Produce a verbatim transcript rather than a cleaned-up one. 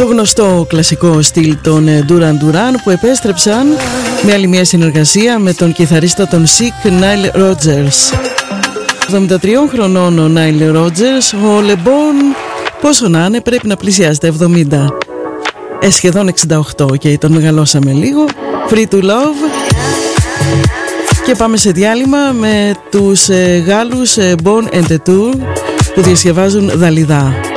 Το γνωστό κλασικό στυλ των Duran Duran που επέστρεψαν με άλλη μια συνεργασία με τον κιθαρίστα των Sick Nile Rodgers. εβδομήντα τριών χρονών ο Nile Rodgers, ο LeBron πόσο να είναι πρέπει να πλησιάζει τα εβδομήντα. Ε, σχεδόν εξήντα οκτώ και τον μεγαλώσαμε λίγο. Free to Love. Και πάμε σε διάλειμμα με τους ε, Γάλλους ε, Bon and the Tour που διασκευάζουν Δαλιδά.